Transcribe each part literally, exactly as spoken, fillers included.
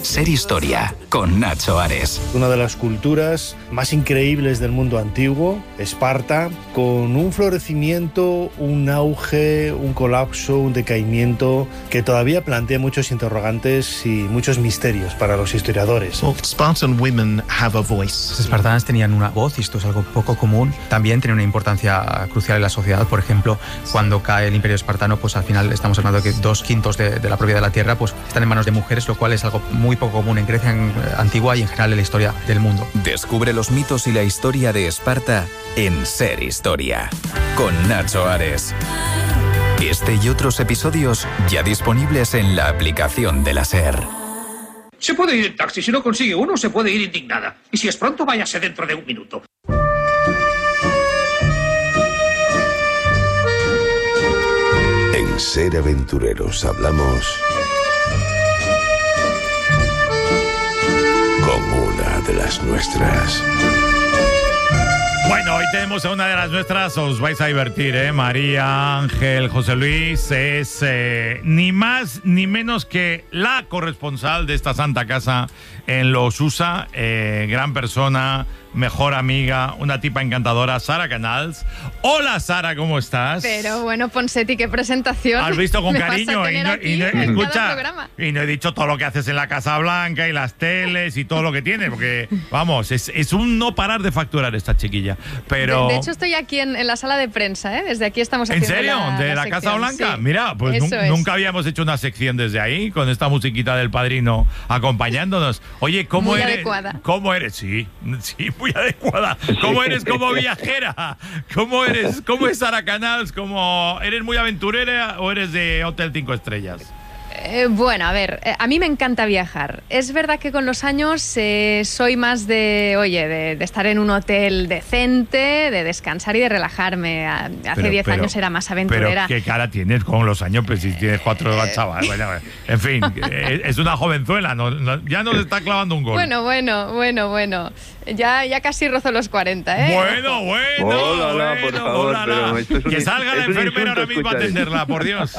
Ser Historia, con Nacho Ares. Una de las culturas más increíbles del mundo antiguo, Esparta, con un florecimiento, un auge, un colapso, un decaimiento que todavía plantea muchos interrogantes y muchos misterios para los historiadores. Well, Spartan women have a voice. Las espartanas tenían una voz, y esto es algo poco común. También tiene una importancia crucial en la sociedad. Por ejemplo, cuando cae el Imperio Espartano, pues al final estamos hablando de que dos quintos de, de la propiedad de la tierra pues están en manos de mujeres, lo cual es algo muy poco común en Grecia en, antigua y en general en la historia del mundo. Descubre los mitos y la historia de Esparta en Ser Historia, con Nacho Ares. Este y otros episodios ya disponibles en la aplicación de la SER. Se puede ir en taxi, si no consigue uno se puede ir indignada. Y si es pronto, váyase dentro de un minuto. En Ser Aventureros hablamos con una de las nuestras. Bueno, hoy tenemos a una de las nuestras, os vais a divertir, ¿eh? María Ángel José Luis es eh, ni más ni menos que la corresponsal de esta santa casa en Los Usa, eh, gran persona, mejor amiga, una tipa encantadora, Sara Canals. Hola Sara, ¿cómo estás? Pero bueno, Ponseti, qué presentación. Has visto con Me cariño vas a y tener no, aquí y no- en escucha, cada programa. y no he dicho todo lo que haces en la Casa Blanca y las teles y todo lo que tienes, porque vamos, es, es un no parar de facturar esta chiquilla. Pero De, de hecho, estoy aquí en, en la sala de prensa, ¿eh? Desde aquí estamos ¿en haciendo serio? la, ¿De la, sección. Casa Blanca? Sí. Mira, pues Eso nu- es. nunca habíamos hecho una sección desde ahí, con esta musiquita del Padrino acompañándonos. Oye, ¿cómo Muy eres? adecuada. ¿Cómo eres? Sí, sí, muy adecuada. ¿Cómo eres como viajera? ¿Cómo eres? ¿Cómo es Sara Canals? ¿Cómo, ¿Eres muy aventurera o eres de Hotel Cinco Estrellas? Eh, bueno, a ver, eh, a mí me encanta viajar. Es verdad que con los años eh, soy más de, oye, de, de estar en un hotel decente, de descansar y de relajarme. A- Hace Pero- diez pero- años era más Pero aventurera. qué cara tienes con los años, pues si tienes cuatro chaval. Bueno, en fin, es es una jovenzuela, no- no- ya nos está clavando un gol. Bueno, bueno, bueno, bueno. Ya, ya casi rozo los cuarenta, ¿eh? Bueno, bueno, Hola, hola, bueno, por favor, hola, pero hola. esto es un Que in- salga es la un enfermera ahora insulto mismo a escuchar esto. atenderla, por Dios.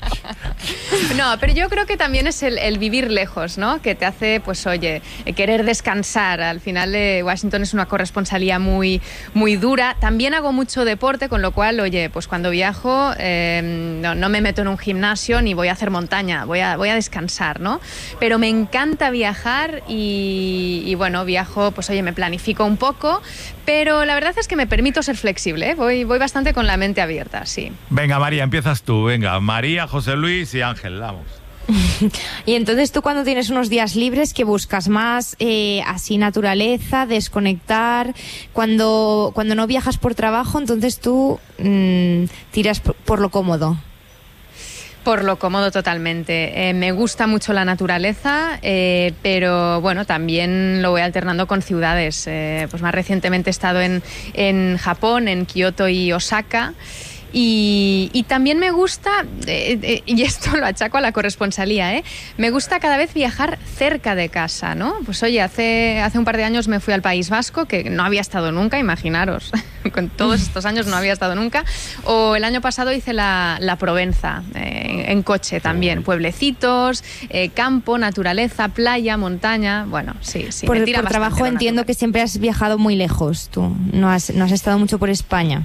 No, pero yo creo que también es el, el vivir lejos, ¿no? Que te hace, pues oye, eh, querer descansar. Al final eh, Washington es una corresponsalía muy, muy dura. También hago mucho deporte, con lo cual, oye, pues cuando viajo eh, no, no me meto en un gimnasio ni voy a hacer montaña, voy a, voy a descansar, ¿no? Pero me encanta viajar y, y bueno, viajo, pues oye, me planifico un poco, pero la verdad es que me permito ser flexible, ¿eh? Voy, voy bastante con la mente abierta, sí. Venga, María, empiezas tú. Venga, María, José Luis y Ángel, vamos. Y entonces tú cuando tienes unos días libres, ¿qué buscas? ¿Más eh, así naturaleza, desconectar? Cuando, cuando no viajas por trabajo, entonces tú mm, tiras por, por lo cómodo. Por lo cómodo totalmente. Eh, me gusta mucho la naturaleza, eh, pero bueno, también lo voy alternando con ciudades. Eh, pues más recientemente he estado en, en Japón, en Kioto y Osaka. Y, y también me gusta, eh, eh, y esto lo achaco a la corresponsalía, ¿eh? Me gusta cada vez viajar cerca de casa, ¿no? Pues oye, hace, hace un par de años me fui al País Vasco, que no había estado nunca, imaginaros, con todos estos años no había estado nunca. O el año pasado hice la, la Provenza, eh, en coche también, pueblecitos, eh, campo, naturaleza, playa, montaña, bueno, sí, sí. por me tira por bastante trabajo la entiendo naturaleza. que siempre has viajado muy lejos tú. No has, no has estado mucho por España.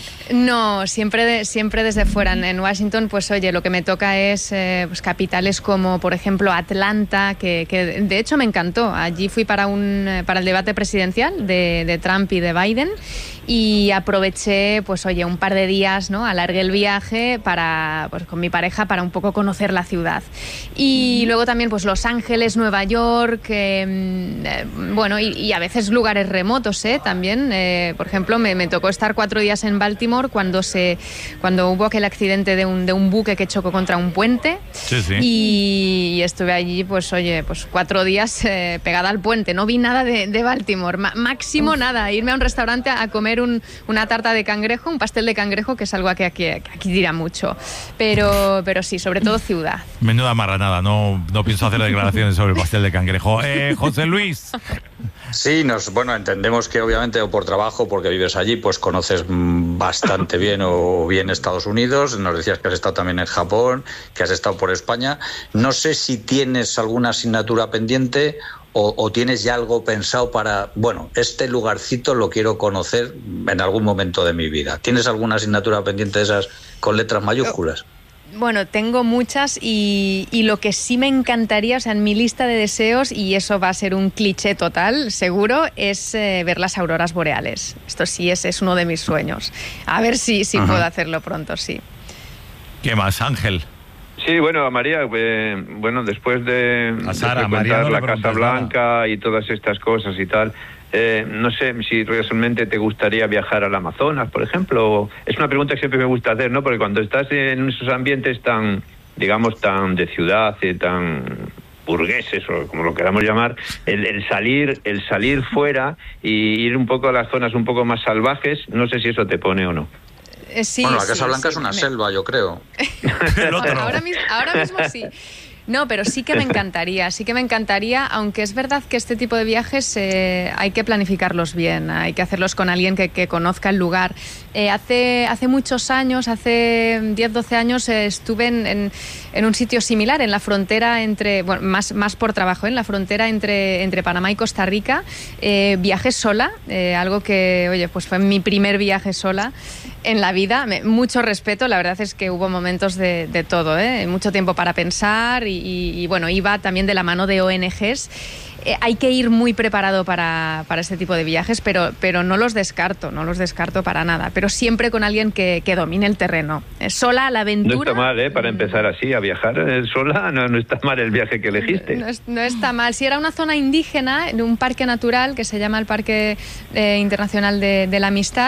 No, siempre, de- siempre desde fuera. En, en Washington, pues oye, lo que me toca es eh, pues, capitales como, por ejemplo, Atlanta, que, que de hecho me encantó. Allí fui para, un, eh, para el debate presidencial de, de Trump y de Biden y aproveché, pues oye, un par de días, ¿no? Alargué el viaje para, pues, con mi pareja para un poco conocer la ciudad. Y luego también, pues Los Ángeles, Nueva York, eh, mm, eh, bueno, y, y a veces lugares remotos, ¿eh? También, eh, por ejemplo, me, me tocó estar cuatro días en Baltimore cuando se cuando hubo aquel accidente de un, de un buque que chocó contra un puente. Sí, sí. Y estuve allí, pues oye, pues cuatro días eh, pegada al puente. No vi nada de, de Baltimore. Ma- máximo nada. Irme a un restaurante a comer un- una tarta de cangrejo, un pastel de cangrejo, que es algo que aquí, que aquí tira mucho. Pero, pero sí, sobre todo ciudad. Menuda marranada, no, no pienso hacer declaraciones sobre el pastel de cangrejo. Eh, José Luis. Sí, nos, bueno, entendemos que obviamente o por trabajo, porque vives allí, pues conoces bastante bien o bien Estados Unidos. Nos decías que has estado también en Japón, que has estado por España. No sé si tienes alguna asignatura pendiente o, o tienes ya algo pensado para, bueno, este lugarcito lo quiero conocer en algún momento de mi vida. ¿Tienes alguna asignatura pendiente de esas con letras mayúsculas? Bueno, tengo muchas y, y lo que sí me encantaría, o sea, en mi lista de deseos, y eso va a ser un cliché total, seguro, es eh, ver las auroras boreales. Esto sí es, es uno de mis sueños. A ver si, si puedo hacerlo pronto, sí. ¿Qué más, Ángel? Sí, bueno, María, eh, bueno, después de, A Sara, de María, no frecuentar le la Casa preguntes Blanca nada. y todas estas cosas y tal, eh, no sé si realmente te gustaría viajar al Amazonas, por ejemplo. Es una pregunta que siempre me gusta hacer, ¿no? Porque cuando estás en esos ambientes tan, digamos, tan de ciudad y tan burgueses, o como lo queramos llamar, el, el salir el salir fuera y ir un poco a las zonas un poco más salvajes, no sé si eso te pone o no. Eh, sí, bueno, la Casa sí, Blanca sí, es una me... selva, yo creo. ahora, ahora, mismo, ahora mismo sí. No, pero sí que me encantaría, sí que me encantaría, aunque es verdad que este tipo de viajes eh, hay que planificarlos bien, hay que hacerlos con alguien que, que conozca el lugar. Eh, hace, hace muchos años, hace diez, doce años, eh, estuve en, en, en un sitio similar, en la frontera entre, bueno, más, más por trabajo, en la frontera entre, entre Panamá y Costa Rica. Eh, viajé sola, eh, algo que, oye, pues fue mi primer viaje sola en la vida. Me, mucho respeto, la verdad es que hubo momentos de, de todo, ¿eh? Mucho tiempo para pensar y, y, y bueno, iba también de la mano de O N Ges. Eh, hay que ir muy preparado para, para este tipo de viajes, pero, pero no los descarto, no los descarto para nada, pero siempre con alguien que, que domine el terreno. Eh, sola a la aventura. No está mal, ¿eh? Para empezar así, a viajar eh, sola, no, no está mal el viaje que elegiste. No, no está mal. Si era una zona indígena, en un parque natural que se llama el Parque eh, Internacional de, de la Amistad.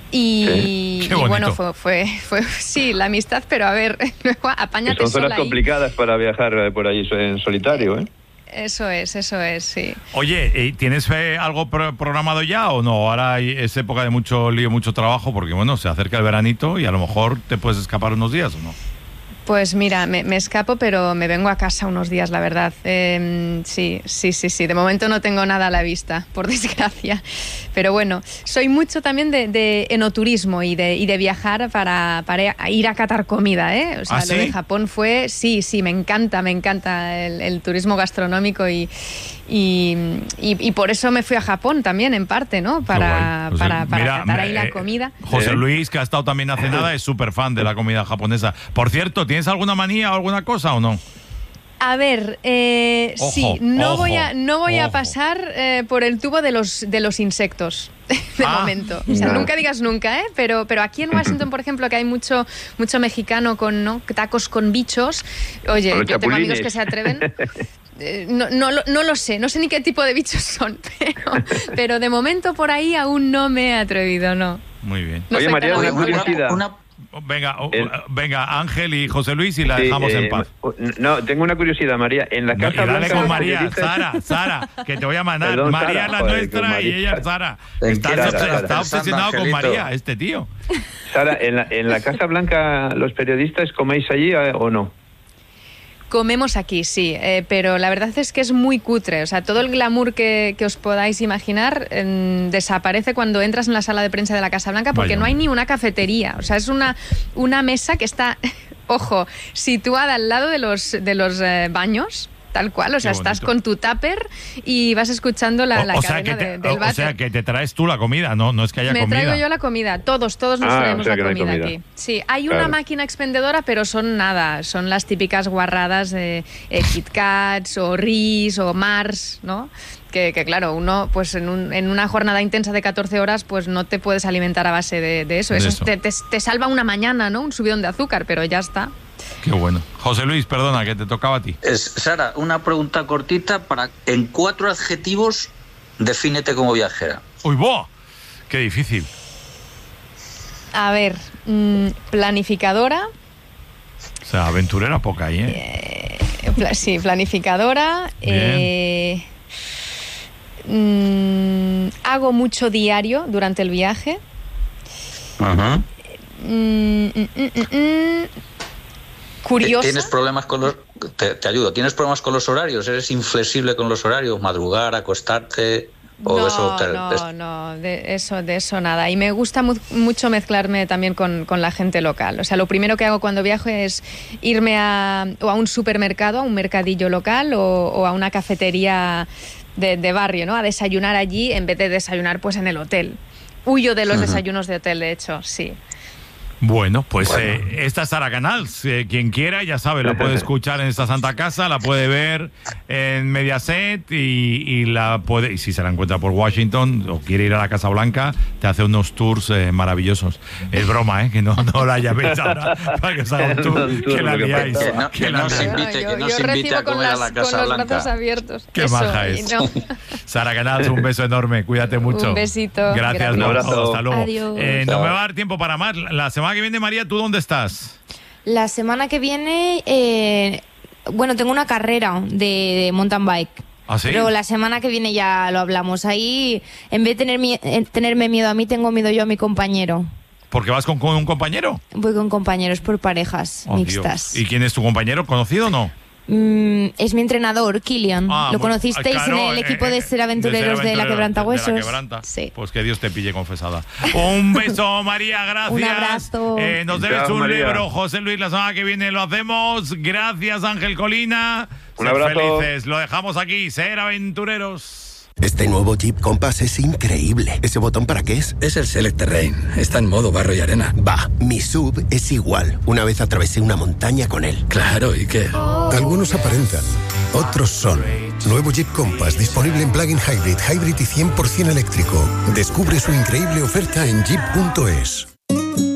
Y, sí. y bueno, fue, fue, fue, sí, la amistad, pero a ver, luego apáñate Son zonas sola complicadas ahí para viajar por ahí en solitario, ¿eh? Eso es, eso es, sí. Oye, ¿tienes eh, algo pro programado ya o no? Ahora hay, es época de mucho lío, mucho trabajo, porque bueno, se acerca el veranito y a lo mejor te puedes escapar unos días, ¿o no? Pues mira, me, me escapo, pero me vengo a casa unos días, la verdad. Eh, sí, sí, sí, sí. De momento no tengo nada a la vista, por desgracia. Pero bueno, soy mucho también de, de enoturismo y de, y de viajar para, para ir a catar comida, ¿eh? O sea, ¿Ah, lo sí? de Japón fue, sí, sí, me encanta, me encanta el, el turismo gastronómico y, y, y, y por eso me fui a Japón también, en parte, ¿no? Para, Pues, para, para mira, catar ahí eh, la comida. José Luis, que ha estado también hace nada, es súper fan de la comida japonesa. Por cierto, ¿tienes alguna manía o alguna cosa o no? A ver, eh, Ojo, sí, no ojo, voy a no voy a ojo. pasar eh, por el tubo de los de los insectos de Ah. momento. O sea, No. nunca digas nunca, ¿eh? Pero pero aquí en Washington, por ejemplo, que hay mucho mucho mexicano con, ¿no?, tacos con bichos. Oye, Con los yo tengo amigos chapulines. que se atreven. Eh, No, no, lo- no lo sé, no sé ni qué tipo de bichos son, pero, pero de momento por ahí aún no me he atrevido, no. Muy bien. No Oye, soy María, tan una aventurera. curiosidad. Una, Venga, o- El- venga, Ángel y José Luis y la Sí, dejamos eh, en paz. No, tengo una curiosidad, María. En la No, Casa y dale Blanca con los María, periodistas- Sara, Sara, que te voy a mandar. Perdón, María Sara, es la joder, nuestra con y María. ella es Sara. ¿En Está, qué Sara, está Sara? obsesionado con Angelito. María, este tío. Sara, en la, en la Casa Blanca, ¿los periodistas coméis allí eh, o no? Comemos aquí, sí, eh, pero la verdad es que es muy cutre. O sea, todo el glamour que, que os podáis imaginar eh, desaparece cuando entras en la sala de prensa de la Casa Blanca porque Vaya. no hay ni una cafetería. O sea, es una, una mesa que está, ojo, situada al lado de los, de los eh, baños. Tal cual, o sea, Qué estás bonito. con tu tupper y vas escuchando la, O, la o sea, cadena que te, de- del o, o váter. sea, que te traes tú la comida, no, no es que haya Me comida. traigo yo la comida, todos, todos nos Ah, traemos o sea la que no hay comida, comida. aquí. Sí, hay Claro. una máquina expendedora, pero son nada, son las típicas guarradas de eh, Kit Kats o Ris o Mars, ¿no? Que, que claro, uno pues en, un, en una jornada intensa de catorce horas pues no te puedes alimentar a base de, de eso. De Eso, eso. Te, te- te salva una mañana, ¿no? Un subidón de azúcar, pero ya está. Qué bueno. José Luis, perdona, que te tocaba a ti. es, Sara, una pregunta cortita para, en cuatro adjetivos, defínete como viajera. ¡Uy, boh! Qué difícil. A ver, mm, planificadora, O sea, aventurera poca ahí, ¿eh? eh, pla- sí, planificadora. Bien. eh, mm, hago mucho diario durante el viaje. Ajá. Mm, mm, mm, mm, mm. Curiosa. ¿Tienes problemas con los... Te, te ayudo. ¿Tienes problemas con los horarios? ¿Eres inflexible con los horarios? ¿Madrugar, acostarte? ¿O no, de eso te- no, es- no, de eso, de eso nada. Y me gusta mu- mucho mezclarme también con, con la gente local. O sea, lo primero que hago cuando viajo es irme a, o a un supermercado, a un mercadillo local o, o a una cafetería de, de barrio, ¿no? A desayunar allí en vez de desayunar pues en el hotel. Huyo de los Ujú. desayunos de hotel, de hecho, sí. Bueno, pues Bueno. eh, esta es Sara Canals. Eh, quien quiera, ya sabe, la puede escuchar en esta Santa Casa, la puede ver en Mediaset y, y la puede, y si se la encuentra por Washington o quiere ir a la Casa Blanca, te hace unos tours eh, maravillosos. Es broma, ¿eh? Que no, no la llaméis ahora para que os haga un tour, que la liáis. Que no- que la no se liáis. invite, yo, que no yo se invite recibo a con, comer a las- la Casa con los Blanca. brazos abiertos. Qué Eso, maja y es. no. Sara Canals, un beso enorme. Cuídate mucho. Un besito. Gracias, Gracias. Un abrazo. Marco. Hasta luego. Adiós. Eh, no Chao. me va a dar tiempo para más. La semana que viene, María, ¿tú dónde estás? La semana que viene, eh, bueno, tengo una carrera de, de mountain bike. ¿Ah, sí? Pero la semana que viene ya lo hablamos. Ahí, en vez de tener mi- eh, tenerme miedo a mí, tengo miedo yo a mi compañero. ¿Porque vas con, con un compañero? Voy con compañeros por parejas Oh, mixtas. Dios. ¿Y quién es tu compañero? ¿Conocido o no? Mm, es mi entrenador, Kilian. Ah, ¿Lo muy- conocisteis claro, en el eh, equipo eh, de Ser Aventureros de, la Quebranta de la Huesos? Quebranta. Sí. Pues que Dios te pille confesada. Un beso, María, gracias. Un abrazo. Eh, nos debes Chao, un María. libro, José Luis, la semana que viene lo hacemos. Gracias, Ángel Colina. Un Sed abrazo. felices. Lo dejamos aquí, Ser Aventureros. Este nuevo Jeep Compass es increíble. ¿Ese botón para qué es? Es el Select Terrain. Está en modo barro y arena. Va, mi sub es igual. Una vez atravesé una montaña con él. Claro, ¿y qué? Algunos aparentan, otros son. Nuevo Jeep Compass disponible en plug-in hybrid, hybrid y cien por ciento eléctrico. Descubre su increíble oferta en jeep punto es.